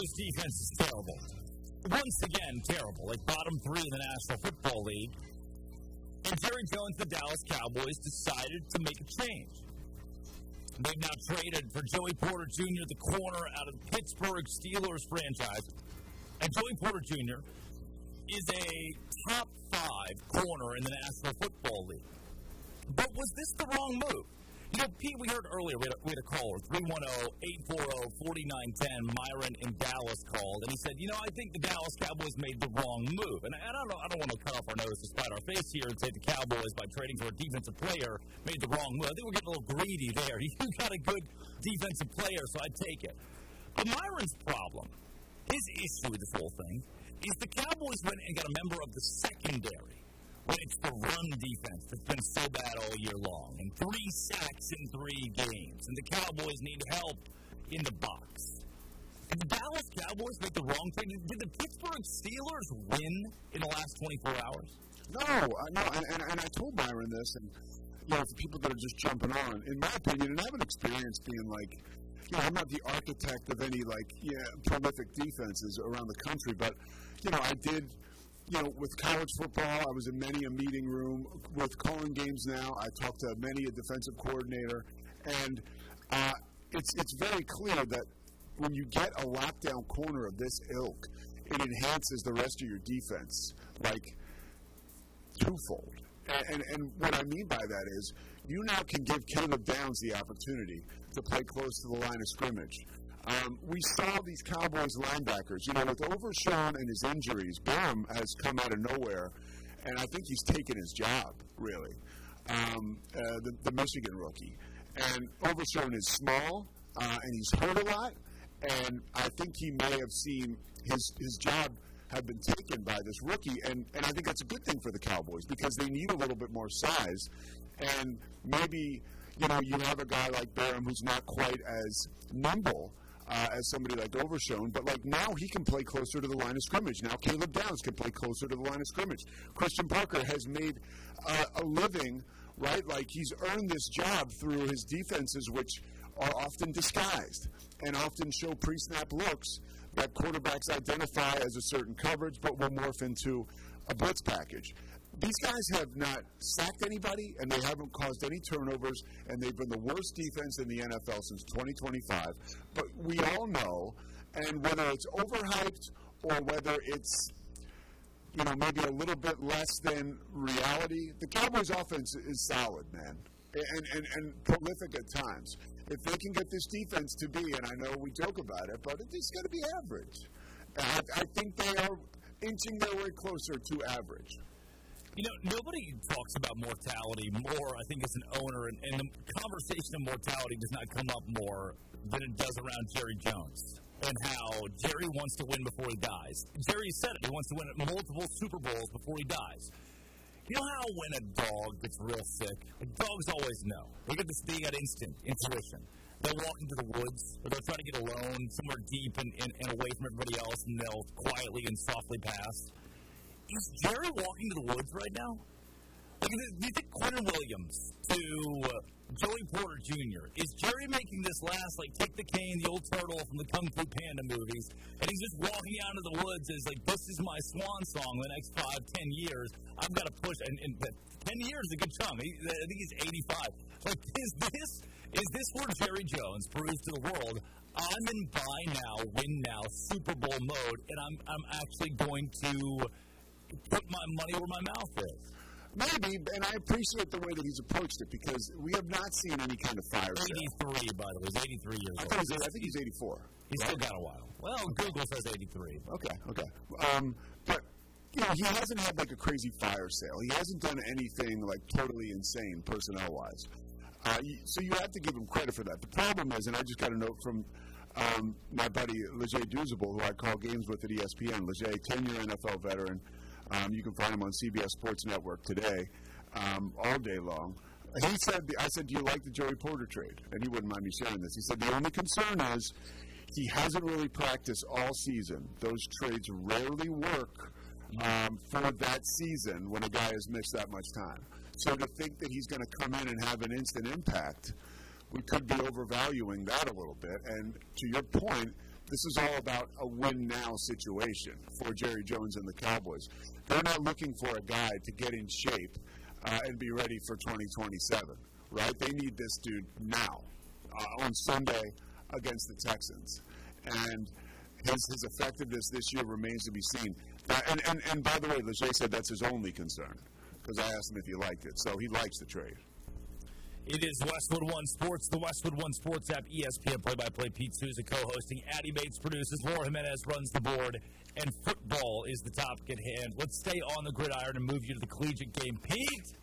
This defense is terrible. Once again, terrible. Like bottom 3 in the National Football League. And Jerry Jones, the Dallas Cowboys, decided to make a change. They've now traded for Joey Porter Jr., the corner out of the Pittsburgh Steelers franchise. And Joey Porter Jr. is a top 5 corner in the National Football League. But was this the wrong move? You know, Pete, we heard earlier, we had a caller, 310-840-4910, Myron in Dallas called, and he said, I think the Dallas Cowboys made the wrong move. And I don't want to cut off our nose to spite our face here and say the Cowboys, by trading for a defensive player, made the wrong move. I think we're getting a little greedy there. You got a good defensive player, so I'd take it. But Myron's problem, his issue with this whole thing, is the Cowboys went and got a member of the secondary. When it's the run defense that's been so bad all year long, and 3 sacks in 3 games, and the Cowboys need help in the box. Did the Dallas Cowboys make the wrong thing? Did the Pittsburgh Steelers win in the last 24 hours? No, and I told Byron this, and for people that are just jumping on, in my opinion, and I have an experience being like, I'm not the architect of any prolific defenses around the country, but I did. With college football, I was in many a meeting room. With calling games now, I talked to many a defensive coordinator. And it's very clear that when you get a lockdown corner of this ilk, it enhances the rest of your defense, twofold. And what I mean by that is you now can give Caleb Downs the opportunity to play close to the line of scrimmage. We saw these Cowboys linebackers, with Overshown and his injuries, Barham has come out of nowhere, and I think he's taken his job, really, the Michigan rookie. And Overshown is small, and he's hurt a lot, and I think he may have seen his job have been taken by this rookie, and I think that's a good thing for the Cowboys because they need a little bit more size, and maybe, you have a guy like Barham who's not quite as nimble as somebody like Overshown, but now he can play closer to the line of scrimmage. Now Caleb Downs can play closer to the line of scrimmage. Christian Parker has made a living, right? He's earned this job through his defenses, which are often disguised and often show pre-snap looks that quarterbacks identify as a certain coverage, but will morph into a blitz package. These guys have not sacked anybody, and they haven't caused any turnovers, and they've been the worst defense in the NFL since 2025. But we all know, and whether it's overhyped or whether it's, maybe a little bit less than reality, the Cowboys' offense is solid, man, and prolific at times. If they can get this defense to be, and I know we joke about it, but it's going to be average. I think they are inching their way closer to average. Nobody talks about mortality more, I think, as an owner, and the conversation of mortality does not come up more than it does around Jerry Jones and how Jerry wants to win before he dies. Jerry said it. He wants to win multiple Super Bowls before he dies. You know how when a dog gets real sick, dogs always know. They get instinct, intuition. They'll walk into the woods, or they'll try to get alone somewhere deep and away from everybody else, and they'll quietly and softly pass. Is Jerry walking to the woods right now? Do you think Quentin Williams to Joey Porter Jr., is Jerry making this last, take the cane, the old turtle from the Kung Fu Panda movies, and he's just walking out into the woods and is like, this is my swan song the next 5, 10 years. I've got to push, and 10 years is a good chunk. I think he's 85. Is this where Jerry Jones proves to the world, I'm in buy now, win now, Super Bowl mode, and I'm actually going to put my money where my mouth is? Maybe, and I appreciate the way that he's approached it because we have not seen any kind of fire sale. 83, by the way. He's 83 years old. I think he's 84. He's still got a while. Well, Google says 83. Okay. But, he hasn't had a crazy fire sale. He hasn't done anything totally insane personnel-wise. So you have to give him credit for that. The problem is, and I just got a note from my buddy Leger Douzable, who I call games with at ESPN. Leger, 10-year NFL veteran. You can find him on CBS Sports Network today, all day long. He said, I said, do you like the Joey Porter trade? And he wouldn't mind me sharing this. He said, the only concern is he hasn't really practiced all season. Those trades rarely work for that season when a guy has missed that much time. So to think that he's going to come in and have an instant impact, we could be overvaluing that a little bit. And to your point, This is all about a win-now situation for Jerry Jones and the Cowboys. They're not looking for a guy to get in shape and be ready for 2027, right? They need this dude now on Sunday against the Texans. And his effectiveness this year remains to be seen. And by the way, Leger said that's his only concern, because I asked him if he liked it. So he likes the trade. It is Westwood One Sports, the Westwood One Sports app, ESPN play-by-play. Pete Souza co-hosting. Addy Bates produces. Laura Jimenez runs the board. And football is the topic at hand. Let's stay on the gridiron and move you to the collegiate game. Pete,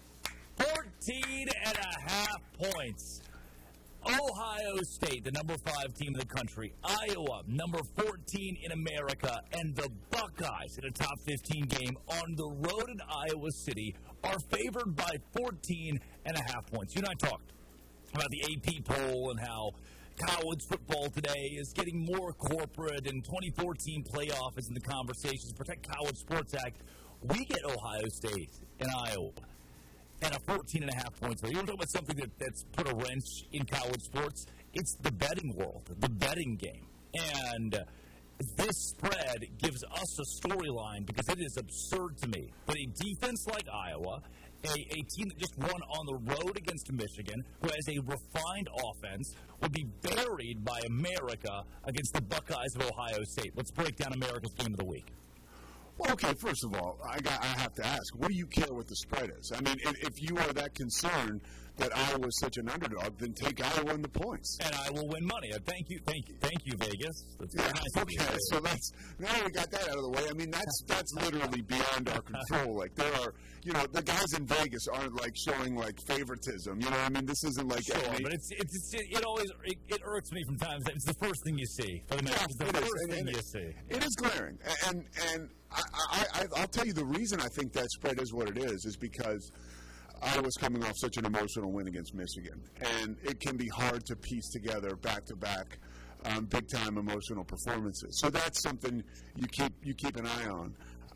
14.5 points. Ohio State, the number 5 team in the country. Iowa, number 14 in America. And the Buckeyes, in a top 15 game on the road in Iowa City, are favored by 14.5 points. You and I talked about the AP poll and how college football today is getting more corporate, and 2014 playoff is in the conversations. Protect College Sports Act. We get Ohio State and Iowa and a 14.5 points. You want to talk about something that's put a wrench in college sports? It's the betting world, the betting game. And this spread gives us a storyline because it is absurd to me that a defense like Iowa, a team that just won on the road against Michigan, who has a refined offense, would be buried by America against the Buckeyes of Ohio State. Let's break down America's game of the week. Well, okay, first of all, I have to ask, what do you care what the spread is? I mean, if you are that concerned that Iowa is such an underdog, then take Iowa in the points. And I will win money. Thank you, Vegas. That's very nice. Okay, so now we got that out of the way. I mean, that's literally beyond our control. Like, there are, the guys in Vegas aren't, like, showing, like, favoritism. You know what I mean? This isn't like... Sure, but it irks me from time to time. It's the first thing you see. For the match. It's the first thing you see. It is glaring. And I'll tell you the reason I think that spread is what it is because Iowa's coming off such an emotional win against Michigan, and it can be hard to piece together back-to-back big-time emotional performances. So that's something you keep an eye on.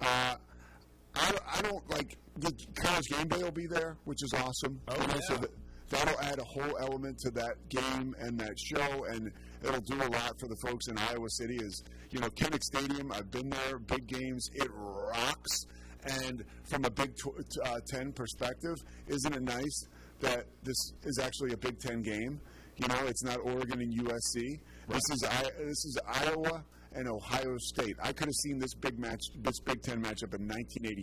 I don't like the College Game Day will be there, which is awesome. Oh, yeah. So that'll add a whole element to that game and that show, and it'll do a lot for the folks in Iowa City. Kinnick Stadium, I've been there, big games, it rocks. And from a Big Ten perspective, isn't it nice that this is actually a Big Ten game? It's not Oregon and USC. Right. This is Iowa and Ohio State. I could have seen this Big Ten matchup in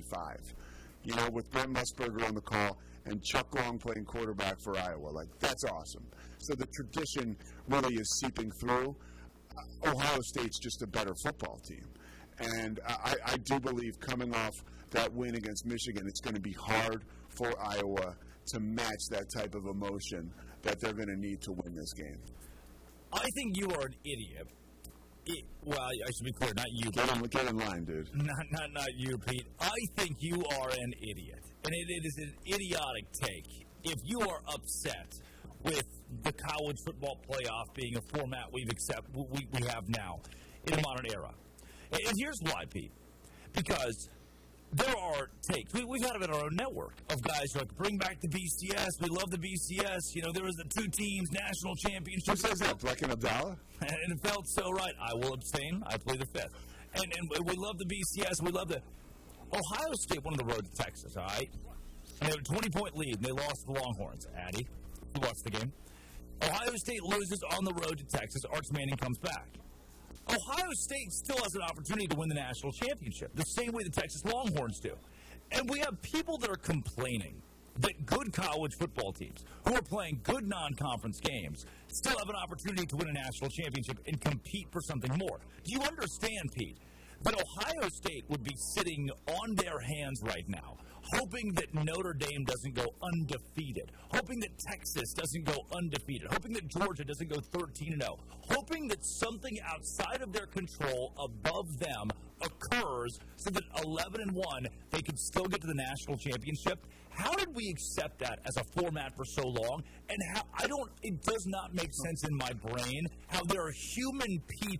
1985. With Brent Musburger on the call and Chuck Long playing quarterback for Iowa. Like, that's awesome. So the tradition really is seeping through. Ohio State's just a better football team. And I do believe coming off that win against Michigan, it's going to be hard for Iowa to match that type of emotion that they're going to need to win this game. I think you are an idiot. Well, I should be clear, not you. Get in line, dude. Not you, Pete. I think you are an idiot. And it is an idiotic take. If you are upset with the college football playoff being a format we have now in the modern era. And here's why, Pete. Because there are takes. We've had it in our own network of guys like, bring back the BCS. We love the BCS. There was the 2 teams, national championship. Who says that? Black and Abdallah? And it felt so right. I will abstain. I play the 5th. And we love the BCS. We love the Ohio State won on the road to Texas, all right? And they had a 20-point lead, and they lost to the Longhorns. Addy, you watched the game. Ohio State loses on the road to Texas. Arch Manning comes back. Ohio State still has an opportunity to win the national championship, the same way the Texas Longhorns do. And we have people that are complaining that good college football teams who are playing good non-conference games still have an opportunity to win a national championship and compete for something more. Do you understand, Pete, that Ohio State would be sitting on their hands right now, hoping that Notre Dame doesn't go undefeated, hoping that Texas doesn't go undefeated, hoping that Georgia doesn't go 13-0, hoping that something outside of their control above them occurs so that 11-1 they could still get to the national championship? How did we accept that as a format for so long? And it does not make sense in my brain how there are human people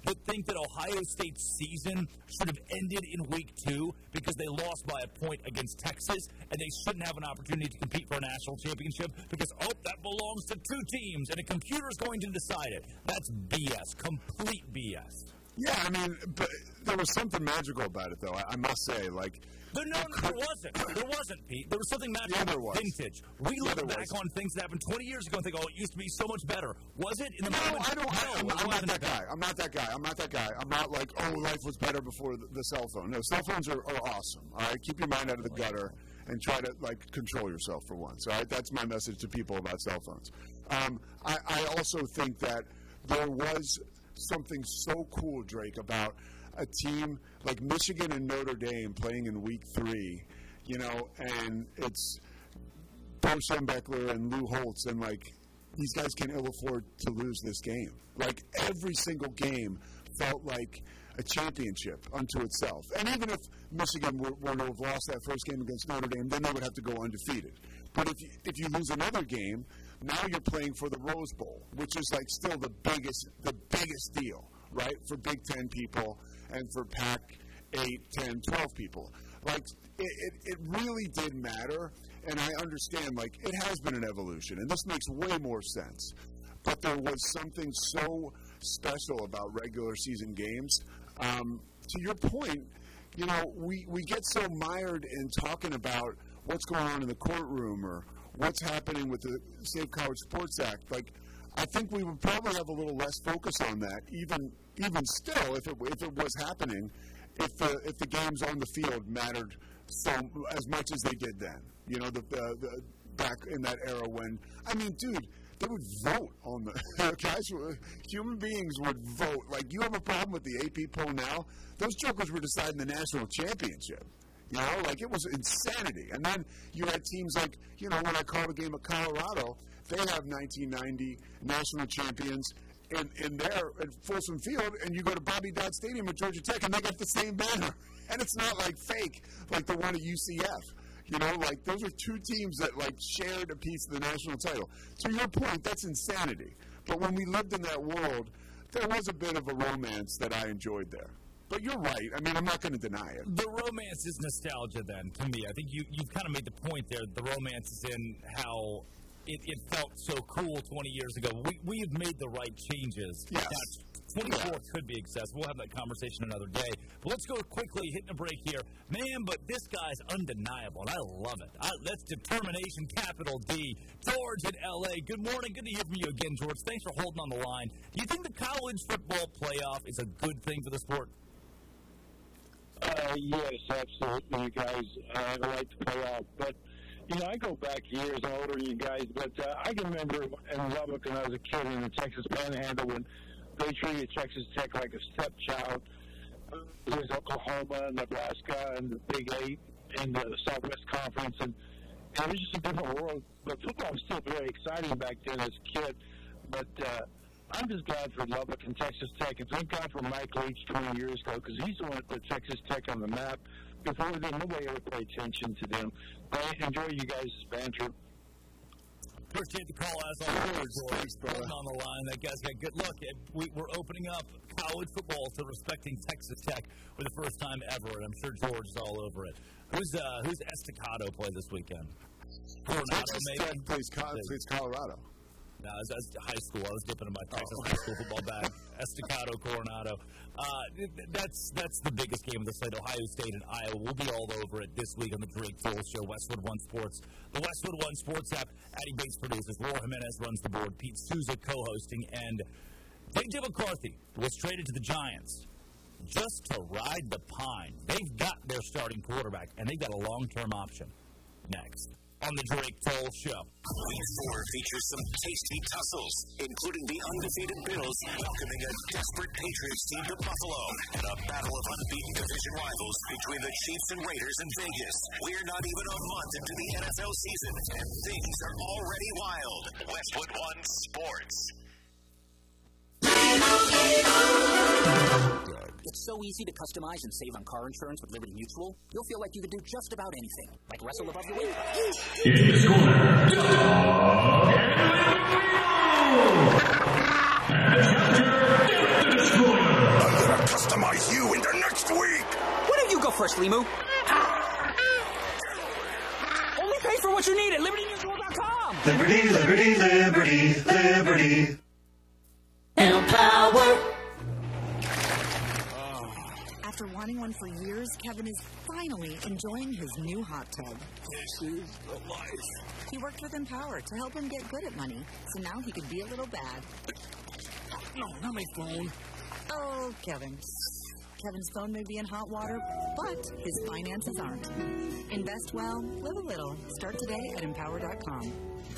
that think that Ohio State's season should have ended in week 2 because they lost by a point against Texas, and they shouldn't have an opportunity to compete for a national championship because, that belongs to 2 teams, and a computer's going to decide it. That's BS. Complete BS. Yeah, I mean, but there was something magical about it, though, I must say. There wasn't. There wasn't, Pete. There was something magical about vintage. We look back on things that happened 20 years ago and think, it used to be so much better. Was it in the moment? I'm not that guy. I'm not that guy. I'm not like, life was better before the cell phone. No, cell phones are awesome. All right, keep your mind out of the gutter and try to control yourself for once. All right, that's my message to people about cell phones. I also think that there was something so cool, Drake, about a team like Michigan and Notre Dame playing in week 3, and it's Bo Schembechler and Lou Holtz, and these guys can ill afford to lose this game. Every single game felt like a championship unto itself. And even if Michigan were to have lost that first game against Notre Dame, then they would have to go undefeated. But if you lose another game, now you're playing for the Rose Bowl, which is still the biggest deal, right, for Big Ten people and for Pac-8, 10, 12 people. It really did matter, and I understand, it has been an evolution, and this makes way more sense. But there was something so special about regular season games. To your point, we get so mired in talking about what's going on in the courtroom or what's happening with the Safe College Sports Act. I think we would probably have a little less focus on that, even still, if it was happening, if the games on the field mattered so as much as they did then. The back in that era when, dude, they would vote on the guys. Human beings would vote. You have a problem with the AP poll now? Those jokers were deciding the national championship. It was insanity. And then you had teams when I called a game at Colorado, they have 1990 national champions in there at Folsom Field, and you go to Bobby Dodd Stadium at Georgia Tech, and they got the same banner. And it's not fake, the one at UCF. Those are 2 teams that, shared a piece of the national title. To your point, that's insanity. But when we lived in that world, there was a bit of a romance that I enjoyed there. But you're right. I'm not going to deny it. The romance is nostalgia, then, to me. I think you've kind of made the point there. The romance is in how it felt so cool 20 years ago. We have made the right changes. Yes. 24 could be excessive. We'll have that conversation another day. But let's go quickly, hitting a break here. Man, but this guy's undeniable, and I love it. That's determination, capital D. George in L.A., good morning. Good to hear from you again, George. Thanks for holding on the line. Do you think the college football playoff is a good thing for the sport? Yes, absolutely, you guys. I like the playoff. But, I go back years, I'm older than you guys, but I can remember in Lubbock when I was a kid in the Texas Panhandle when they treated Texas Tech like a stepchild. There's Oklahoma, Nebraska, and the Big 8 in the Southwest Conference, and it was just a different world. But football was still very exciting back then as a kid. But I'm just glad for Lubbock and Texas Tech, and thank God for Mike Leach 20 years ago, because he's the one that put Texas Tech on the map. Before then, nobody ever paid attention to them. But I enjoy you guys' banter. Appreciate the call, as always. Thanks, brother. On the line. That guy's got good luck. We're opening up college football to respecting Texas Tech for the first time ever, and I'm sure George is all over it. Who's Estacado play this weekend? Texas Tech plays Colorado. No, I was high school. I was dipping in my Texas high school football bag. Estacado, Coronado. That's the biggest game of the slate. Ohio State and Iowa. We'll be all over it this week on the Drake Toll Show, Westwood One Sports. The Westwood One Sports app. Addie Bates produces. Laura Jimenez runs the board. Pete Souza co-hosting. And J.J. McCarthy was traded to the Giants just to ride the pine. They've got their starting quarterback, and they've got a long-term option. Next on the Drake Toll Show. Week 4 features some tasty tussles, including the undefeated Bills welcoming a desperate Patriots team to Buffalo, and a battle of unbeaten division rivals between the Chiefs and Raiders in Vegas. We're not even a month into the NFL season, and things are already wild. Westwood One Sports. It's so easy to customize and save on car insurance with Liberty Mutual. You'll feel like you could do just about anything, like wrestle above your weight class. In this corner, and the challenger, Derek the Destroyer. maximize you into next week. Why don't you go first, Limu? Only pay for what you need at LibertyMutual.com. Liberty, liberty, liberty, liberty. Empower. After wanting one for years, Kevin is finally enjoying his new hot tub. This is the life. He worked with Empower to help him get good at money, so now he could be a little bad. No, not my phone. Oh, Kevin. Kevin's phone may be in hot water, but his finances aren't. Invest well, live a little. Start today at Empower.com.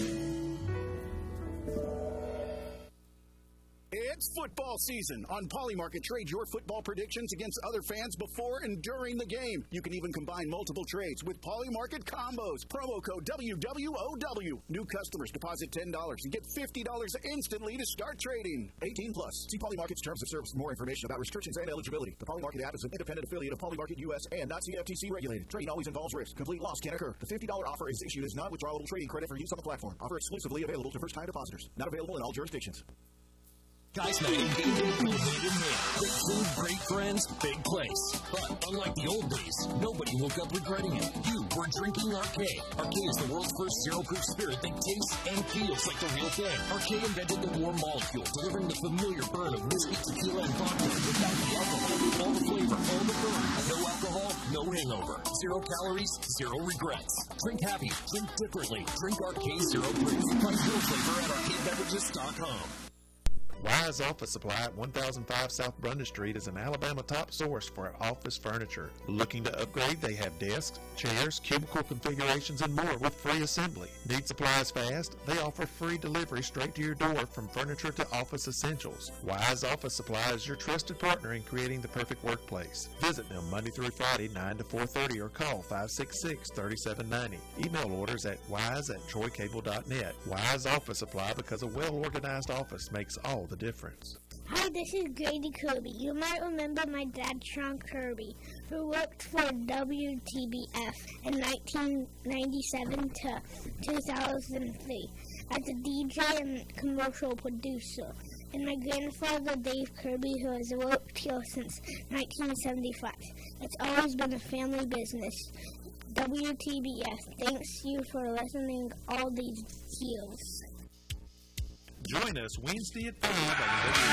It's football season. On Polymarket, trade your football predictions against other fans before and during the game. You can even combine multiple trades with Polymarket combos. Promo code WWOW. New customers deposit $10 and get $50 instantly to start trading. 18 plus. See Polymarket's terms of service for more information about restrictions and eligibility. The Polymarket app is an independent affiliate of Polymarket US and not CFTC regulated. Trading always involves risk. Complete loss can occur. The $50 offer is issued as non-withdrawable trading credit for use on the platform. Offer exclusively available to first-time depositors. Not available in all jurisdictions. Guys Night engaging in hand. Great food, great friends, big place. But unlike the old days, nobody woke up regretting it. You were drinking Arcade. Arcade is the world's first zero-proof spirit that tastes and feels like the real thing. Arcade invented the warm molecule, delivering the familiar burn of whiskey, tequila, and vodka without the alcohol. All the flavor, all the burn. No alcohol, no hangover. 0 calories, 0 regrets. Drink happy, drink differently. Drink Arcade Zero Proof. Find your flavor at arcadebeverages.com. Wise Office Supply at 1005 South Brundage Street is an Alabama top source for office furniture. Looking to upgrade? They have desks, chairs, cubicle configurations, and more with free assembly. Need supplies fast? They offer free delivery straight to your door from furniture to office essentials. Wise Office Supply is your trusted partner in creating the perfect workplace. Visit them Monday through Friday, 9 to 4:30, or call 566-3790. Email orders at wise@troycable.net. Wise Office Supply, because a well-organized office makes all the difference. Hi, this is Grady Kirby. You might remember my dad, Sean Kirby, who worked for WTBF in 1997 to 2003 as a DJ and commercial producer. And my grandfather, Dave Kirby, who has worked here since 1975. It's always been a family business. WTBF, thanks you for listening all these years. Join us Wednesday at 5 on